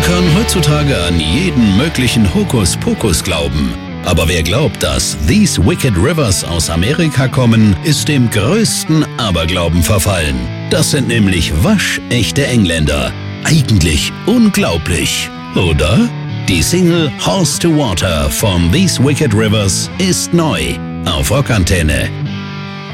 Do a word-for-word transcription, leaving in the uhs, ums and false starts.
kann heutzutage an jeden möglichen Hokuspokus glauben. Aber wer glaubt, dass These Wicked Rivers aus Amerika kommen, ist dem größten Aberglauben verfallen. Das sind nämlich waschechte Engländer. Eigentlich unglaublich, oder? Die Single Horse to Water von These Wicked Rivers ist neu auf Rockantenne.